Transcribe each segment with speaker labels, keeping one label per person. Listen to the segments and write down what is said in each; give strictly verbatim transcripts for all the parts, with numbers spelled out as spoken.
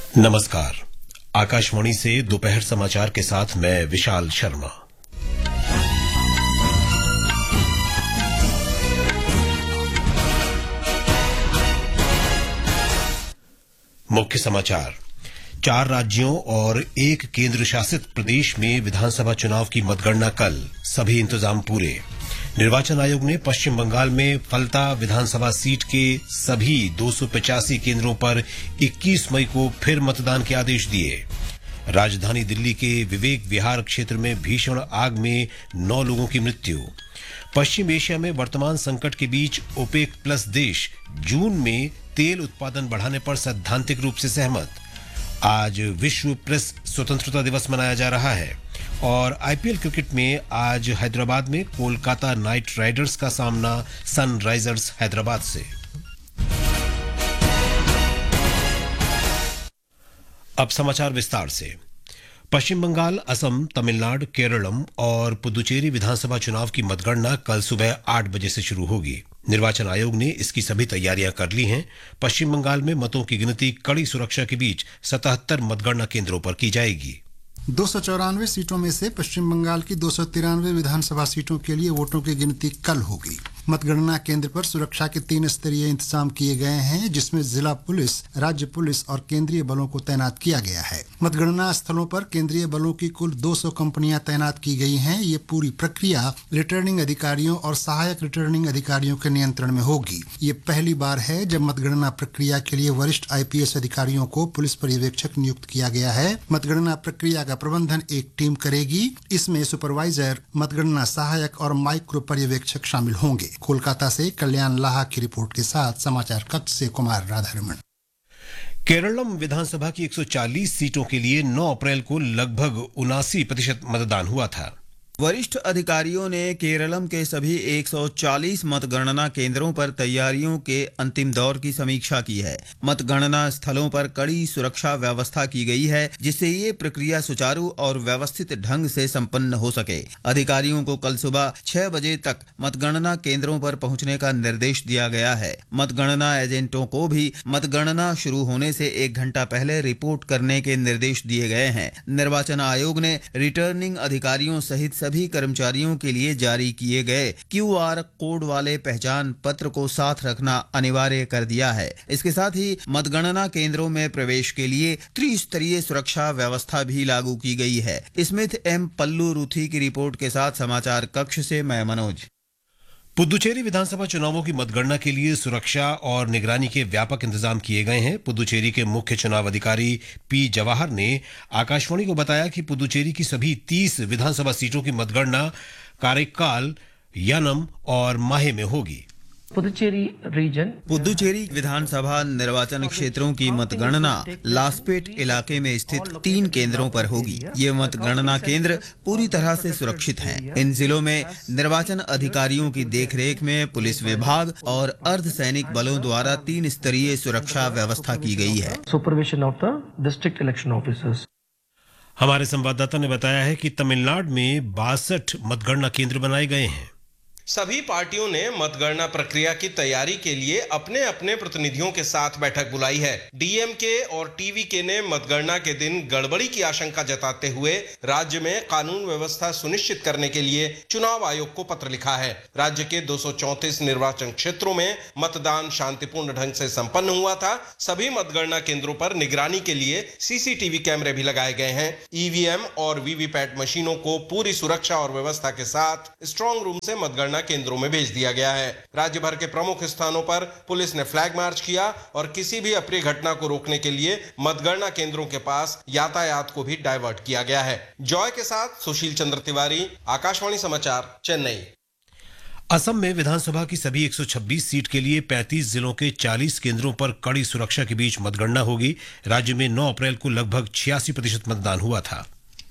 Speaker 1: नमस्कार। आकाशवाणी से दोपहर समाचार के साथ मैं विशाल शर्मा। मुख्य समाचार। चार राज्यों और एक केंद्र शासित प्रदेश में विधानसभा चुनाव की मतगणना कल, सभी इंतजाम पूरे। निर्वाचन आयोग ने पश्चिम बंगाल में फलता विधानसभा सीट के सभी दो सौ पचासी केंद्रों पर इक्कीस मई को फिर मतदान के आदेश दिए। राजधानी दिल्ली के विवेक विहार क्षेत्र में भीषण आग में नौ लोगों की मृत्यु। पश्चिम एशिया में वर्तमान संकट के बीच ओपेक प्लस देश जून में तेल उत्पादन बढ़ाने पर सैद्धांतिक रूप से सहमत। आज विश्व प्रेस स्वतंत्रता दिवस मनाया जा रहा है। और आईपीएल क्रिकेट में आज हैदराबाद में कोलकाता नाइट राइडर्स का सामना सनराइजर्स हैदराबाद से। अब समाचार विस्तार से। पश्चिम बंगाल, असम, तमिलनाडु, केरलम और पुदुचेरी विधानसभा चुनाव की मतगणना कल सुबह आठ बजे से शुरू होगी। निर्वाचन आयोग ने इसकी सभी तैयारियां कर ली हैं। पश्चिम बंगाल में मतों की गिनती कड़ी सुरक्षा के बीच सतहत्तर मतगणना केंद्रों पर की जाएगी।
Speaker 2: दो सौ चौरानवे सीटों में से पश्चिम बंगाल की दो सौ तिरानवे विधानसभा सीटों के लिए वोटों की गिनती कल होगी। मतगणना केंद्र पर सुरक्षा के तीन स्तरीय इंतजाम किए गए हैं, जिसमें जिला पुलिस, राज्य पुलिस और केंद्रीय बलों को तैनात किया गया है। मतगणना स्थलों पर केंद्रीय बलों की कुल दो सौ कंपनियां तैनात की गई हैं। ये पूरी प्रक्रिया रिटर्निंग अधिकारियों और सहायक रिटर्निंग अधिकारियों के नियंत्रण में होगी। ये पहली बार है जब मतगणना प्रक्रिया के लिए वरिष्ठ आईपीएस अधिकारियों को पुलिस पर्यवेक्षक नियुक्त किया गया है। मतगणना प्रक्रिया का प्रबंधन एक टीम करेगी। इसमें सुपरवाइजर, मतगणना सहायक और माइक्रो पर्यवेक्षक शामिल होंगे। कोलकाता से कल्याण लाहा की रिपोर्ट के साथ समाचार कक्ष से कुमार राधारमण।
Speaker 1: केरलम विधानसभा की एक सौ चालीस सीटों के लिए नौ अप्रैल को लगभग उनासी प्रतिशत मतदान हुआ था।
Speaker 3: वरिष्ठ अधिकारियों ने केरलम के सभी एक सौ चालीस मतगणना केंद्रों पर तैयारियों के अंतिम दौर की समीक्षा की है। मतगणना स्थलों पर कड़ी सुरक्षा व्यवस्था की गई है, जिससे ये प्रक्रिया सुचारू और व्यवस्थित ढंग से संपन्न हो सके। अधिकारियों को कल सुबह छह बजे तक मतगणना केंद्रों पर पहुंचने का निर्देश दिया गया है। मतगणना एजेंटों को भी मतगणना शुरू होने से एक घंटा पहले रिपोर्ट करने के निर्देश दिए गए हैं। निर्वाचन आयोग ने रिटर्निंग अधिकारियों सहित सभी कर्मचारियों के लिए जारी किए गए क्यूआर कोड वाले पहचान पत्र को साथ रखना अनिवार्य कर दिया है। इसके साथ ही मतगणना केंद्रों में प्रवेश के लिए त्रिस्तरीय सुरक्षा व्यवस्था भी लागू की गई है। स्मिथ एम पल्लू रुथी की रिपोर्ट के साथ समाचार कक्ष से मैं मनोज।
Speaker 1: पुदुचेरी विधानसभा चुनावों की मतगणना के लिए सुरक्षा और निगरानी के व्यापक इंतजाम किए गए हैं। पुदुचेरी के मुख्य चुनाव अधिकारी पी जवाहर ने आकाशवाणी को बताया कि पुदुचेरी की सभी तीस विधानसभा सीटों की मतगणना कारेकाल, यानम और माहे में होगी।
Speaker 4: पुदुचेरी रीजन
Speaker 3: पुदुचेरी विधानसभा निर्वाचन क्षेत्रों की मतगणना लासपेट इलाके में स्थित तीन केंद्रों पर होगी। ये मतगणना केंद्र पूरी तरह से सुरक्षित हैं। इन जिलों में निर्वाचन अधिकारियों की देखरेख में पुलिस विभाग और अर्धसैनिक बलों द्वारा तीन स्तरीय सुरक्षा व्यवस्था की गई है।
Speaker 4: Supervision of the district election officers.
Speaker 1: हमारे संवाददाता ने बताया है कि तमिलनाडु में बासठ मतगणना केंद्र बनाए गए हैं।
Speaker 5: सभी पार्टियों ने मतगणना प्रक्रिया की तैयारी के लिए अपने अपने प्रतिनिधियों के साथ बैठक बुलाई है। डीएमके और टीवीके ने मतगणना के दिन गड़बड़ी की आशंका जताते हुए राज्य में कानून व्यवस्था सुनिश्चित करने के लिए चुनाव आयोग को पत्र लिखा है। राज्य के दो सौ चौंतीस निर्वाचन क्षेत्रों में मतदान शांतिपूर्ण ढंग से संपन्न हुआ था। सभी मतगणना केंद्रों पर निगरानी के लिए सीसीटीवी कैमरे भी लगाए गए हैं। ईवीएम और वीवीपैट मशीनों को पूरी सुरक्षा और व्यवस्था के साथ स्ट्रांग रूम से मतगणना केंद्रों में भेज दिया गया है। राज्य भर के प्रमुख स्थानों पर पुलिस ने फ्लैग मार्च किया और किसी भी अप्रिय घटना को रोकने के लिए मतगणना केंद्रों के पास यातायात को भी डाइवर्ट किया गया है। जॉय के साथ सुशील चंद्र तिवारी, आकाशवाणी समाचार, चेन्नई।
Speaker 1: असम में विधानसभा की सभी एक सौ छब्बीस सीट के लिए पैंतीस जिलों के चालीस केंद्रों पर कड़ी सुरक्षा के बीच मतगणना होगी। राज्य में नौ अप्रैल को लगभग छियासी प्रतिशत मतदान हुआ था।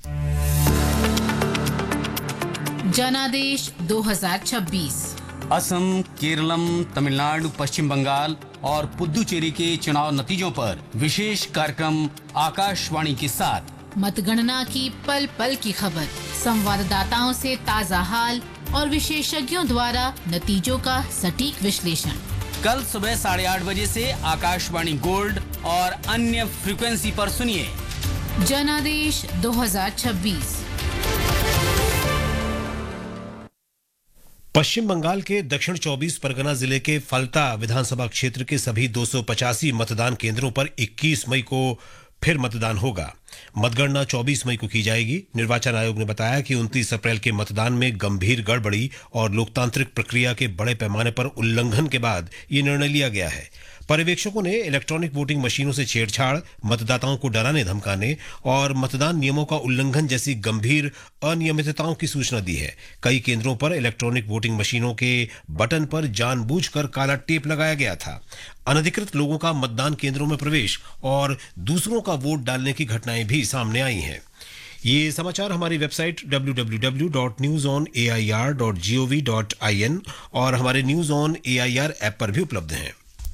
Speaker 6: जनादेश दो हज़ार छब्बीस।
Speaker 7: असम, केरलम, तमिलनाडु, पश्चिम बंगाल और पुदुचेरी के चुनाव नतीजों पर विशेष कार्यक्रम आकाशवाणी के साथ।
Speaker 6: मतगणना की पल पल की खबर, संवाददाताओं से ताजा हाल और विशेषज्ञों द्वारा नतीजों का सटीक विश्लेषण।
Speaker 7: कल सुबह साढ़े आठ बजे से आकाशवाणी गोल्ड और अन्य फ्रीक्वेंसी पर सुनिए।
Speaker 6: जनादेश दो हज़ार छब्बीस।
Speaker 1: पश्चिम बंगाल के दक्षिण चौबीस परगना जिले के फलता विधानसभा क्षेत्र के सभी दो सौ पचासी मतदान केंद्रों पर इक्कीस मई को फिर मतदान होगा। मतगणना चौबीस मई को की जाएगी। निर्वाचन आयोग ने बताया कि उनतीस अप्रैल के मतदान में गंभीर गड़बड़ी और लोकतांत्रिक प्रक्रिया के बड़े पैमाने पर उल्लंघन के बाद ये निर्णय लिया गया है। पर्यवेक्षकों ने इलेक्ट्रॉनिक वोटिंग मशीनों से छेड़छाड़, मतदाताओं को डराने धमकाने और मतदान नियमों का उल्लंघन जैसी गंभीर अनियमितताओं की सूचना दी है। कई केंद्रों पर इलेक्ट्रॉनिक वोटिंग मशीनों के बटन पर जानबूझकर काला टेप लगाया गया था। अनधिकृत लोगों का मतदान केंद्रों में प्रवेश और दूसरों का वोट डालने की घटनाएं भी सामने आई हैं। ये समाचार हमारी website W W W dot news on A I R dot G O V dot I N और हमारे news on A I R app पर भी उपलब्ध हैं।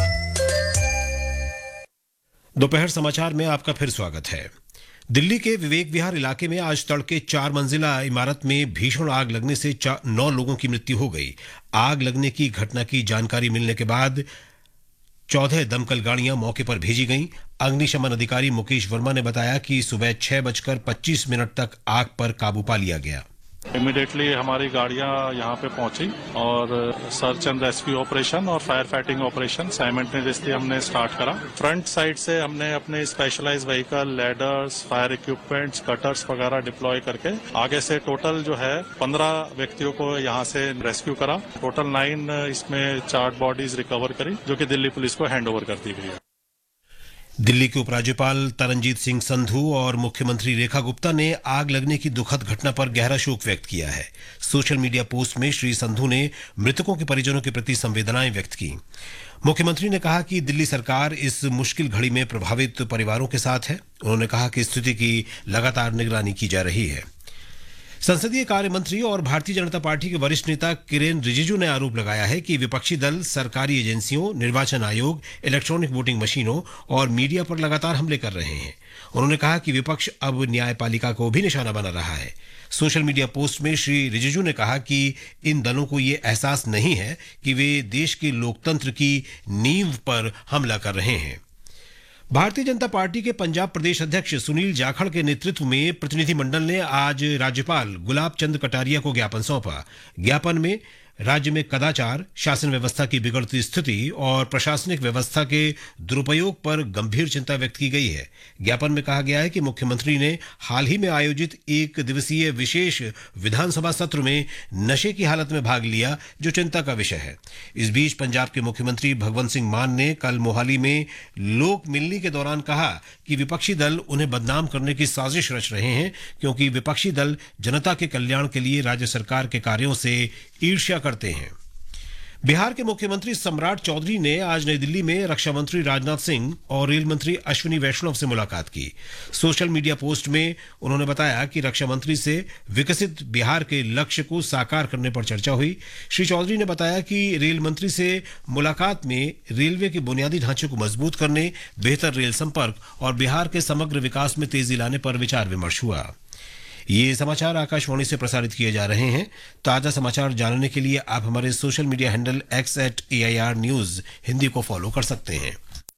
Speaker 1: दोपहर समाचार में आपका फिर स्वागत है। दिल्ली के विवेक विहार इलाके में आज तड़के चार मंजिला इमारत में भीषण आग लगने से नौ लोगों की मृत्यु हो गई। आग लगने की घटना की जानकारी मिलने के बाद चौदह दमकल गाड़ियां मौके पर भेजी गईं। अग्निशमन अधिकारी मुकेश वर्मा ने बताया कि सुबह छह बजकर पच्चीस मिनट तक आग पर काबू पा लिया गया।
Speaker 8: इमीडिएटली हमारी गाड़ियां यहां पे पहुंची और सर्च एंड रेस्क्यू ऑपरेशन और फायर फाइटिंग ऑपरेशन साइमल्टेनियसली हमने स्टार्ट करा। फ्रंट साइड से हमने अपने specialised vehicle, ladders, fire equipments, cutters वगैरह डिप्लॉय करके आगे से टोटल जो है पंद्रह व्यक्तियों को यहां से रेस्क्यू करा। टोटल नाइन इसमें चार बॉडीज रिकवर करी जो कि दिल्ली पुलिस को हैंड ओवर कर दी गई है।
Speaker 1: दिल्ली के उपराज्यपाल तरनजीत सिंह संधू और मुख्यमंत्री रेखा गुप्ता ने आग लगने की दुखद घटना पर गहरा शोक व्यक्त किया है। सोशल मीडिया पोस्ट में श्री संधू ने मृतकों के परिजनों के प्रति संवेदनाएं व्यक्त की। मुख्यमंत्री ने कहा कि दिल्ली सरकार इस मुश्किल घड़ी में प्रभावित परिवारों के साथ है। उन्होंने कहा कि स्थिति की लगातार निगरानी की जा रही है। संसदीय कार्य मंत्री और भारतीय जनता पार्टी के वरिष्ठ नेता किरेन रिजिजू ने आरोप लगाया है कि विपक्षी दल सरकारी एजेंसियों, निर्वाचन आयोग, इलेक्ट्रॉनिक वोटिंग मशीनों और मीडिया पर लगातार हमले कर रहे हैं। उन्होंने कहा कि विपक्ष अब न्यायपालिका को भी निशाना बना रहा है। सोशल मीडिया पोस्ट में श्री रिजिजू ने कहा कि इन दलों को ये एहसास नहीं है कि वे देश के लोकतंत्र की नींव पर हमला कर रहे हैं। भारतीय जनता पार्टी के पंजाब प्रदेश अध्यक्ष सुनील जाखड़ के नेतृत्व में प्रतिनिधिमंडल ने आज राज्यपाल गुलाब चंद कटारिया को ज्ञापन सौंपा। ज्ञापन में राज्य में कदाचार, शासन व्यवस्था की बिगड़ती स्थिति और प्रशासनिक व्यवस्था के दुरुपयोग पर गंभीर चिंता व्यक्त की गई है। ज्ञापन में कहा गया है कि मुख्यमंत्री ने हाल ही में आयोजित एक दिवसीय विशेष विधानसभा सत्र में नशे की हालत में भाग लिया, जो चिंता का विषय है। इस बीच पंजाब के मुख्यमंत्री भगवंत सिंह मान ने कल मोहाली में लोक मिलनी के दौरान कहा कि विपक्षी दल उन्हें बदनाम करने की साजिश रच रहे हैं, क्योंकि विपक्षी दल जनता के कल्याण के लिए राज्य सरकार के कार्यों से ईर्ष्या करते हैं। बिहार के मुख्यमंत्री सम्राट चौधरी ने आज नई दिल्ली में रक्षा मंत्री राजनाथ सिंह और रेल मंत्री अश्विनी वैष्णव से मुलाकात की। सोशल मीडिया पोस्ट में उन्होंने बताया कि रक्षा मंत्री से विकसित बिहार के लक्ष्य को साकार करने पर चर्चा हुई। श्री चौधरी ने बताया कि रेल मंत्री से मुलाकात में रेलवे के बुनियादी ढांचे को मजबूत करने, बेहतर रेल संपर्क और बिहार के समग्र विकास में तेजी लाने पर विचार विमर्श हुआ। ये समाचार आकाशवाणी से प्रसारित किए जा रहे हैं। ताजा समाचार जानने के लिए आप हमारे social media handle x eight A I R news Hindi को फॉलो कर सकते हैं।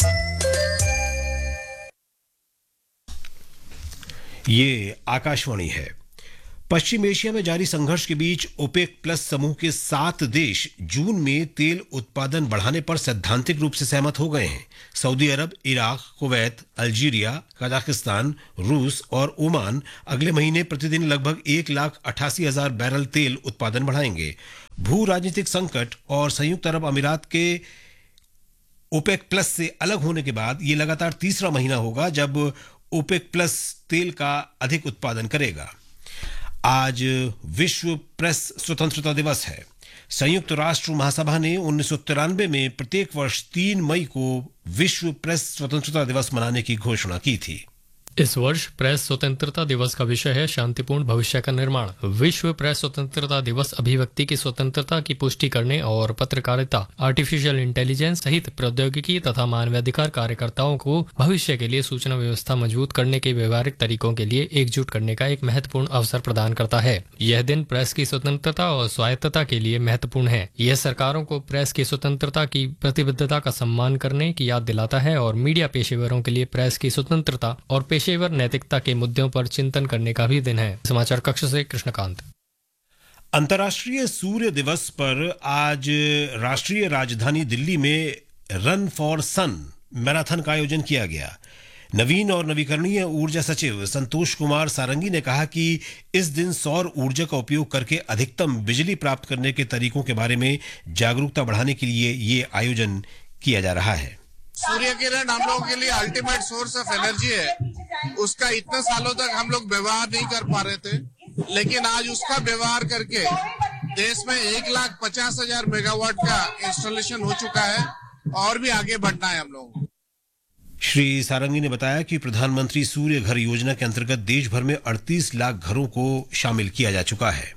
Speaker 1: ये आकाशवाणी है। पश्चिम एशिया में जारी संघर्ष के बीच ओपेक प्लस समूह के सात देश जून में तेल उत्पादन बढ़ाने पर सैद्धांतिक रूप से सहमत हो गए हैं। सऊदी अरब, इराक, कुवैत, अल्जीरिया, कजाकिस्तान, रूस और ओमान अगले महीने प्रतिदिन लगभग एक लाख अट्ठासी हजार बैरल तेल उत्पादन बढ़ाएंगे। भू राजनीतिक संकट और संयुक्त अरब अमीरात के ओपेक प्लस से अलग होने के बाद ये लगातार तीसरा महीना होगा जब ओपेक प्लस तेल का अधिक उत्पादन करेगा। आज विश्व प्रेस स्वतंत्रता दिवस है। संयुक्त राष्ट्र महासभा ने उन्नीस सौ तिरानवे में प्रत्येक वर्ष तीन मई को विश्व प्रेस स्वतंत्रता दिवस मनाने की घोषणा की थी।
Speaker 9: इस वर्ष प्रेस स्वतंत्रता दिवस का विषय है शांतिपूर्ण भविष्य का निर्माण। विश्व प्रेस स्वतंत्रता दिवस अभिव्यक्ति की स्वतंत्रता की पुष्टि करने और पत्रकारिता, आर्टिफिशियल इंटेलिजेंस सहित प्रौद्योगिकी तथा मानवाधिकार कार्यकर्ताओं को भविष्य के लिए सूचना व्यवस्था मजबूत करने के व्यवहारिक तरीकों के लिए एकजुट करने का एक महत्वपूर्ण अवसर प्रदान करता है। यह दिन प्रेस की स्वतंत्रता और स्वायत्तता के लिए महत्वपूर्ण है। यह सरकारों को प्रेस की स्वतंत्रता की प्रतिबद्धता का सम्मान करने की याद दिलाता है और मीडिया पेशेवरों के लिए प्रेस की स्वतंत्रता और पेशेवर नैतिकता के मुद्दों पर चिंतन करने का भी दिन है। समाचार कक्ष से कृष्णकांत।
Speaker 1: अंतर्राष्ट्रीय सूर्य दिवस पर आज राष्ट्रीय राजधानी दिल्ली में रन फॉर सन मैराथन का आयोजन किया गया। नवीन और नवीकरणीय ऊर्जा सचिव संतोष कुमार सारंगी ने कहा कि इस दिन सौर ऊर्जा का उपयोग करके अधिकतम बिजली प्राप्त करने के तरीकों के बारे में जागरूकता बढ़ाने के लिए ये आयोजन किया जा रहा है।
Speaker 10: सूर्य किरण हम लोगों के लिए अल्टीमेट सोर्स ऑफ एनर्जी है। उसका इतने सालों तक हम लोग व्यवहार नहीं कर पा रहे थे, लेकिन आज उसका व्यवहार करके देश में एक लाख पचास हजार मेगावाट का इंस्टॉलेशन हो चुका है और भी आगे बढ़ना है हम लोग।
Speaker 1: श्री सारंगी ने बताया कि प्रधानमंत्री सूर्य घर योजना के अंतर्गत देश भर में अड़तीस लाख घरों को शामिल किया जा चुका है।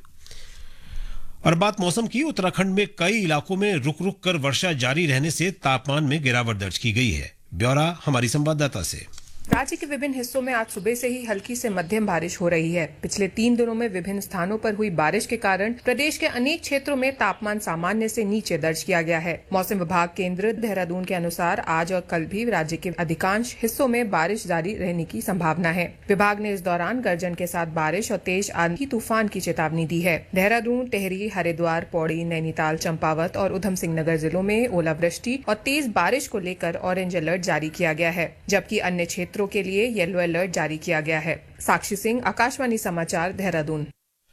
Speaker 1: और बात मौसम की। उत्तराखंड में कई इलाकों में रुक रुक कर वर्षा जारी रहने से तापमान में गिरावट दर्ज की गई है। ब्यौरा हमारी संवाददाता से।
Speaker 11: राज्य के विभिन्न हिस्सों में आज सुबह से ही हल्की से मध्यम बारिश हो रही है। पिछले तीन दिनों में विभिन्न स्थानों पर हुई बारिश के कारण प्रदेश के अनेक क्षेत्रों में तापमान सामान्य से नीचे दर्ज किया गया है। मौसम विभाग केंद्र देहरादून के अनुसार आज और कल भी राज्य के अधिकांश हिस्सों में बारिश जारी रहने की संभावना है। विभाग ने इस दौरान गर्जन के साथ बारिश और तेज आंधी तूफान की चेतावनी दी है। देहरादून, टिहरी, हरिद्वार, पौड़ी, नैनीताल, चंपावत और उधम सिंह नगर जिलों में ओलावृष्टि और तेज बारिश को लेकर ऑरेंज अलर्ट जारी किया गया है, जबकि अन्य क्षेत्रों के लिए येलो अलर्ट जारी किया गया है। साक्षी सिंह, आकाशवाणी समाचार, देहरादून।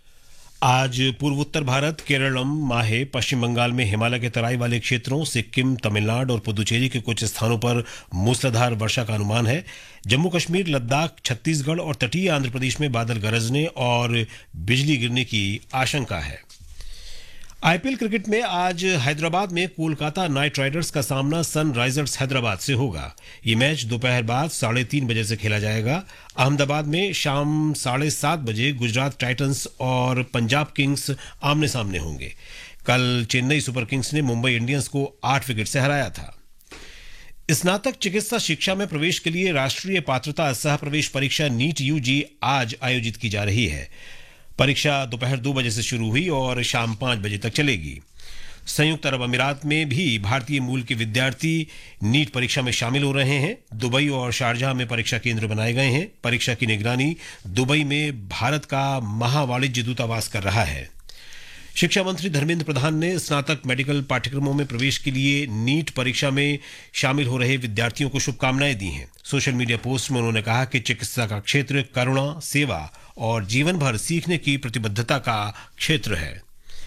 Speaker 1: आज पूर्व उत्तर भारत, केरलम, माहे, पश्चिम बंगाल में हिमालय के तराई वाले क्षेत्रों, सिक्किम, तमिलनाडु और पुदुचेरी के कुछ स्थानों पर मूसलाधार वर्षा का अनुमान है। जम्मू कश्मीर, लद्दाख, छत्तीसगढ़ और तटीय आंध्र प्रदेश में बादल गरजने और बिजली गिरने की आशंका है। आईपीएल क्रिकेट में आज हैदराबाद में कोलकाता नाइट राइडर्स का सामना सनराइजर्स हैदराबाद से होगा। ये मैच दोपहर बाद साढ़े तीन बजे से खेला जाएगा। अहमदाबाद में शाम साढ़े सात बजे गुजरात टाइटंस और पंजाब किंग्स आमने सामने होंगे। कल चेन्नई सुपर किंग्स ने मुंबई इंडियंस को आठ विकेट से हराया था। स्नातक चिकित्सा शिक्षा में प्रवेश के लिए राष्ट्रीय पात्रता सह प्रवेश परीक्षा नीट यूजी आज आयोजित की जा रही है। परीक्षा दोपहर दो बजे से शुरू हुई और शाम पांच बजे तक चलेगी। संयुक्त अरब अमीरात में भी भारतीय मूल के विद्यार्थी नीट परीक्षा में शामिल हो रहे हैं। दुबई और शारजाह में परीक्षा केंद्र बनाए गए हैं। परीक्षा की निगरानी दुबई में भारत का महावाणिज्य दूतावास कर रहा है। शिक्षा मंत्री धर्मेंद्र प्रधान ने स्नातक मेडिकल पाठ्यक्रमों में प्रवेश के लिए नीट परीक्षा में शामिल हो रहे विद्यार्थियों को शुभकामनाएं दी हैं। सोशल मीडिया पोस्ट में उन्होंने कहा कि चिकित्सा का क्षेत्र करुणा, सेवा और जीवन भर सीखने की प्रतिबद्धता का क्षेत्र है।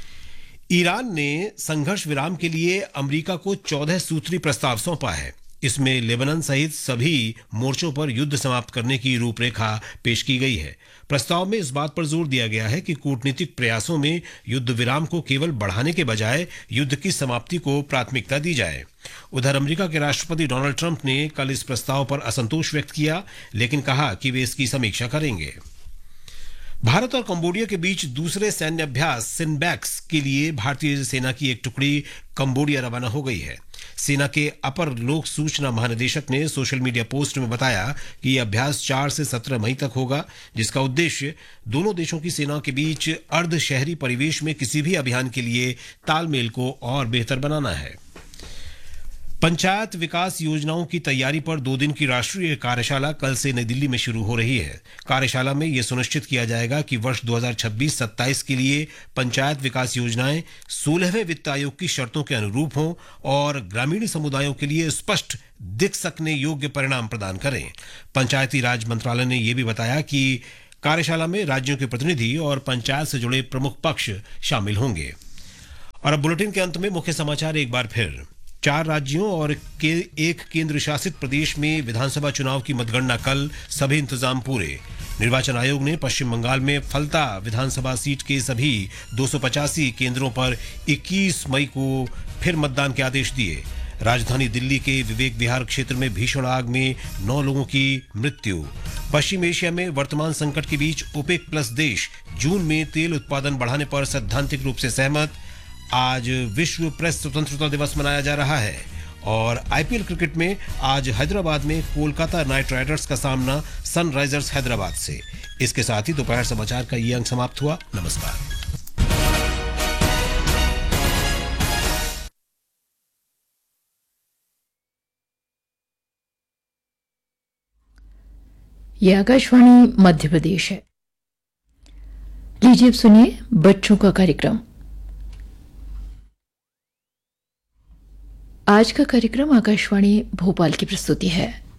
Speaker 1: ईरान ने संघर्ष विराम के लिए अमेरिका को चौदह सूत्री प्रस्ताव सौंपा है। इसमें लेबनान सहित सभी मोर्चों पर युद्ध समाप्त करने की रूपरेखा पेश की गई है। प्रस्ताव में इस बात पर जोर दिया गया है कि कूटनीतिक प्रयासों में युद्ध विराम को केवल बढ़ाने के बजाय युद्ध की समाप्ति को प्राथमिकता दी जाए। उधर अमेरिका के राष्ट्रपति डोनाल्ड ट्रंप ने कल इस प्रस्ताव पर असंतोष व्यक्त किया, लेकिन कहा कि वे इसकी समीक्षा करेंगे। भारत और कंबोडिया के बीच दूसरे सैन्य अभ्यास सिनबैक्स के लिए भारतीय सेना की एक टुकड़ी कंबोडिया रवाना हो गई है। सेना के अपर लोक सूचना महानिदेशक ने सोशल मीडिया पोस्ट में बताया कि यह अभ्यास चार से सत्रह मई तक होगा, जिसका उद्देश्य दोनों देशों की सेना के बीच अर्ध शहरी परिवेश में किसी भी अभियान के लिए तालमेल को और बेहतर बनाना है। पंचायत विकास योजनाओं की तैयारी पर दो दिन की राष्ट्रीय कार्यशाला कल से नई दिल्ली में शुरू हो रही है। कार्यशाला में यह सुनिश्चित किया जाएगा कि वर्ष दो हज़ार छब्बीस सत्ताईस के लिए पंचायत विकास योजनाएं सोलहवें वित्त आयोग की शर्तों के अनुरूप हों और ग्रामीण समुदायों के लिए स्पष्ट दिख सकने योग्य परिणाम प्रदान करें। पंचायती राज मंत्रालय ने यह भी बताया कि कार्यशाला में राज्यों के प्रतिनिधि और पंचायत से जुड़े प्रमुख पक्ष शामिल होंगे। और अब बुलेटिन के अंत में मुख्य समाचार एक बार फिर। चार राज्यों और के एक केंद्र शासित प्रदेश में विधानसभा चुनाव की मतगणना कल, सभी इंतजाम पूरे। निर्वाचन आयोग ने पश्चिम बंगाल में फलता विधानसभा सीट के सभी दो सौ पचासी केंद्रों पर इक्कीस मई को फिर मतदान के आदेश दिए। राजधानी दिल्ली के विवेक विहार क्षेत्र में भीषण आग में नौ लोगों की मृत्यु। पश्चिम एशिया में वर्तमान संकट के बीच ओपेक प्लस देश जून में तेल उत्पादन बढ़ाने पर सैद्धांतिक रूप से सहमत। आज विश्व प्रेस स्वतंत्रता दिवस मनाया जा रहा है। और आईपीएल क्रिकेट में आज हैदराबाद में कोलकाता नाइट राइडर्स का सामना सनराइजर्स हैदराबाद से। इसके साथ ही दोपहर समाचार का ये अंक समाप्त हुआ। नमस्कार।
Speaker 12: ये आकाशवाणी मध्य प्रदेश है। लीजिए अब सुनिए बच्चों का कार्यक्रम। आज का कार्यक्रम आकाशवाणी भोपाल की प्रस्तुति है।